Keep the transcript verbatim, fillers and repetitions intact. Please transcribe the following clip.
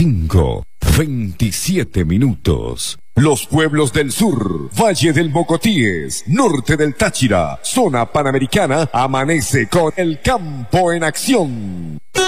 cinco, veintisiete minutos. Los pueblos del sur, Valle del Mocotíes, norte del Táchira, zona panamericana, amanece con el campo en acción.